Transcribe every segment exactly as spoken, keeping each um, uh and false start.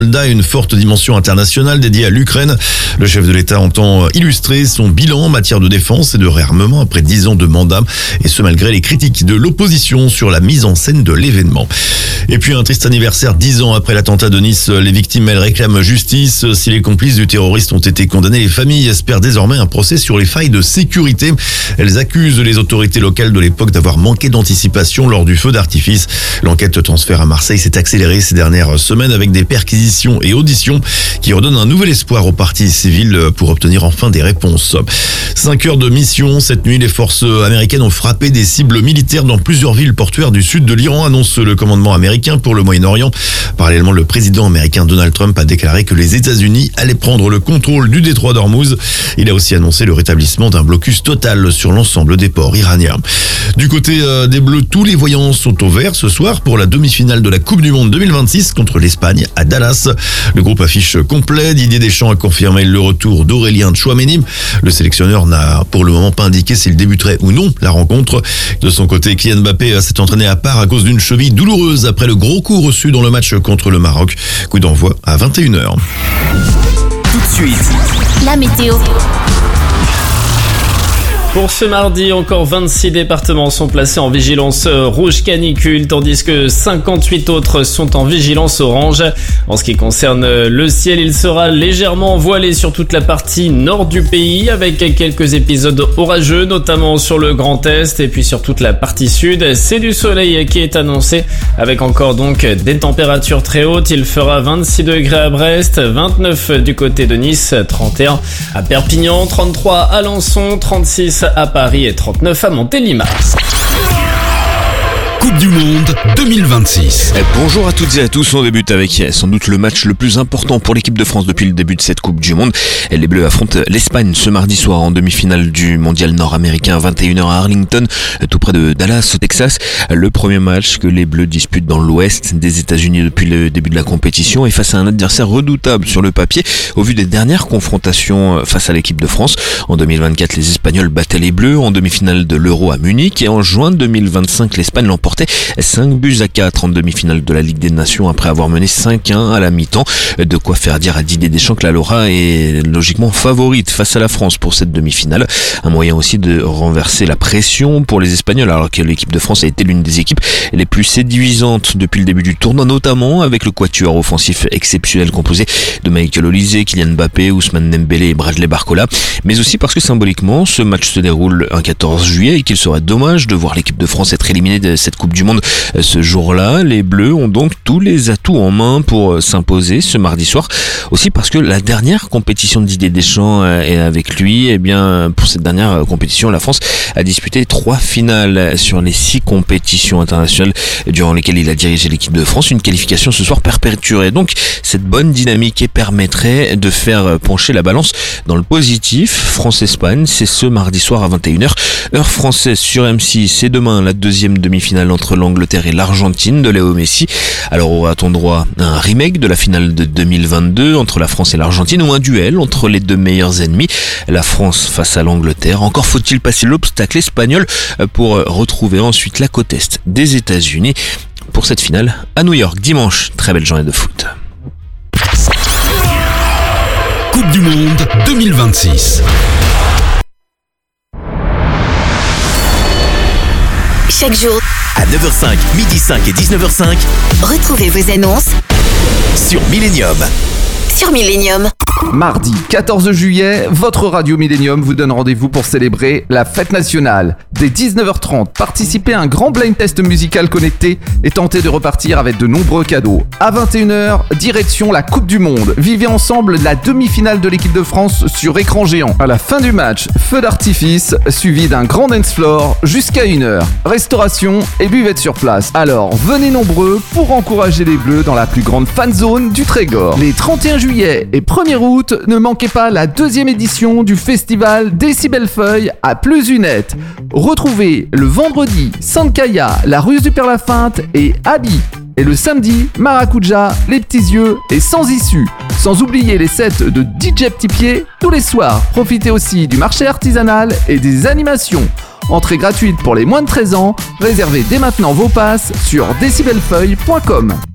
A une forte dimension internationale dédiée à l'Ukraine. Le chef de l'État entend illustrer son bilan en matière de défense et de réarmement après dix ans de mandat, et ce malgré les critiques de l'opposition sur la mise en scène de l'événement. Et puis un triste anniversaire, dix ans après l'attentat de Nice. Les victimes, elles réclament justice. Si les complices du terroriste ont été condamnés, les familles espèrent désormais un procès sur les failles de sécurité. Elles accusent les autorités locales de l'époque d'avoir manqué d'anticipation lors du feu d'artifice. L'enquête de transfert à Marseille s'est accélérée ces dernières semaines avec des perquisitions et auditions qui redonnent un nouvel espoir aux parties civiles pour obtenir enfin des réponses. Cinq heures de mission. Cette nuit, les forces américaines ont frappé des cibles militaires dans plusieurs villes portuaires du sud de l'Iran, annonce le commandement américain pour le Moyen-Orient. Parallèlement, le président américain Donald Trump a déclaré que les États-Unis allaient prendre le contrôle du détroit d'Ormuz. Il a aussi annoncé le rétablissement d'un blocus total sur l'ensemble des ports iraniens. Du côté des Bleus, tous les voyants sont au vert ce soir pour la demi-finale de la Coupe du Monde deux mille vingt-six contre l'Espagne à Dallas. Le groupe affiche complet. Didier Deschamps a confirmé le retour d'Aurélien Tchouaméni. Le sélectionneur n'a pour le moment pas indiqué s'il débuterait ou non la rencontre. De son côté, Kylian Mbappé s'est entraîné à part à cause d'une cheville douloureuse après le gros coup reçu dans le match contre le Maroc. Coup d'envoi à vingt et une heures. Tout de suite, la météo. Pour ce mardi, encore vingt-six départements sont placés en vigilance rouge canicule, tandis que cinquante-huit autres sont en vigilance orange. En ce qui concerne le ciel, il sera légèrement voilé sur toute la partie nord du pays, avec quelques épisodes orageux, notamment sur le Grand Est et puis sur toute la partie sud. C'est du soleil qui est annoncé, avec encore donc des températures très hautes. Il fera vingt-six degrés à Brest, vingt-neuf du côté de Nice, trente et un à Perpignan, trente-trois à Alençon, trente-six à Paris et trente-neuf à Montélimar. Coupe du Monde deux mille vingt-six. Bonjour à toutes et à tous, on débute avec sans doute le match le plus important pour l'équipe de France depuis le début de cette Coupe du Monde. Les Bleus affrontent l'Espagne ce mardi soir en demi-finale du mondial nord-américain, vingt et une heures à Arlington, tout près de Dallas au Texas. Le premier match que les Bleus disputent dans l'ouest des États-Unis depuis le début de la compétition et face à un adversaire redoutable sur le papier au vu des dernières confrontations face à l'équipe de France. En deux mille vingt-quatre, les Espagnols battaient les Bleus en demi-finale de l'Euro à Munich et en juin deux mille vingt-cinq, l'Espagne l'emportait cinq buts à quatre en demi-finale de la Ligue des Nations après avoir mené cinq un à la mi-temps. De quoi faire dire à Didier Deschamps que la Laura est logiquement favorite face à la France pour cette demi-finale. Un moyen aussi de renverser la pression pour les Espagnols alors que l'équipe de France a été l'une des équipes les plus séduisantes depuis le début du tournoi, notamment avec le quatuor offensif exceptionnel composé de Michael Olise, Kylian Mbappé, Ousmane Dembélé et Bradley Barcola, mais aussi parce que symboliquement ce match se déroule un quatorze juillet et qu'il serait dommage de voir l'équipe de France être éliminée de cette Coupe du Monde ce jour-là. Les Bleus ont donc tous les atouts en main pour s'imposer ce mardi soir. Aussi parce que la dernière compétition de Didier Deschamps est avec lui. Et bien, pour cette dernière compétition, la France a disputé trois finales sur les six compétitions internationales durant lesquelles il a dirigé l'équipe de France. Une qualification ce soir perpétuerait donc cette bonne dynamique et permettrait de faire pencher la balance dans le positif. France-Espagne, c'est ce mardi soir à vingt et une heures, heure française sur M six. C'est demain la deuxième demi-finale entre l'Angleterre et l'Argentine de Léo Messi. Alors aura-t-on droit à un remake de la finale de deux mille vingt-deux entre la France et l'Argentine ou un duel entre les deux meilleurs ennemis, la France face à l'Angleterre? Encore faut-il passer l'obstacle espagnol pour retrouver ensuite la côte est des États-Unis pour cette finale à New York dimanche. Très belle journée de foot. Coupe du Monde deux mille vingt-six. Chaque jour, à neuf heures cinq, midi cinq et dix-neuf heures cinq, retrouvez vos annonces sur Millennium. Sur Millennium. Mardi quatorze juillet, votre radio Millennium vous donne rendez-vous pour célébrer la fête nationale. Dès dix-neuf heures trente, participez à un grand blind test musical connecté et tentez de repartir avec de nombreux cadeaux. À vingt et une heures, direction la Coupe du Monde. Vivez ensemble la demi-finale de l'équipe de France sur écran géant. À la fin du match, feu d'artifice suivi d'un grand dance floor jusqu'à une heure. Restauration et buvette sur place. Alors venez nombreux pour encourager les Bleus dans la plus grande fan zone du Trégor. Les trente et un juillet et premier août, ne manquez pas la deuxième édition du festival Décibelfeuille à Pleusunette. Retrouvez le vendredi Sankaya, la ruse du Père-Lafitte et Abi. Et le samedi, Maracuja, les petits yeux et sans issue. Sans oublier les sets de D J Petit Pied tous les soirs. Profitez aussi du marché artisanal et des animations. Entrée gratuite pour les moins de treize ans. Réservez dès maintenant vos passes sur décibelfeuille point com.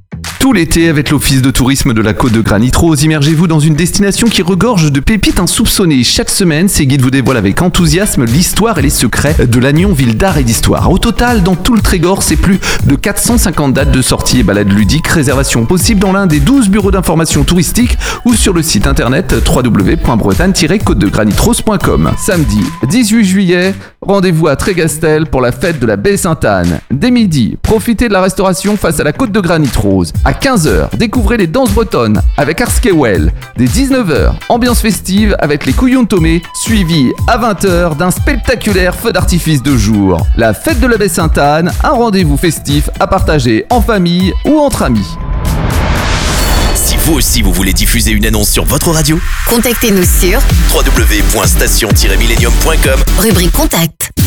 Tout l'été, avec l'Office de tourisme de la Côte de Granit-Rose, immergez-vous dans une destination qui regorge de pépites insoupçonnées. Chaque semaine, ces guides vous dévoilent avec enthousiasme l'histoire et les secrets de Lannion, ville d'art et d'histoire. Au total, dans tout le Trégor, c'est plus de quatre cent cinquante dates de sorties et balades ludiques. Réservation possible dans l'un des douze bureaux d'information touristique ou sur le site internet w w w point bretagne tiret côte de granitrose point com. Samedi dix-huit juillet, rendez-vous à Trégastel pour la fête de la baie Sainte-Anne. Dès midi, profitez de la restauration face à la côte de Granit-Rose. À quinze heures, découvrez les danses bretonnes avec Arskewell. Dès dix-neuf heures, ambiance festive avec les Couillons de Tomé, suivi à vingt heures d'un spectaculaire feu d'artifice de jour. La fête de la baie Sainte-Anne, un rendez-vous festif à partager en famille ou entre amis. Si vous aussi vous voulez diffuser une annonce sur votre radio, Contactez-nous sur w w w point station tiret millennium point com. rubrique Contact.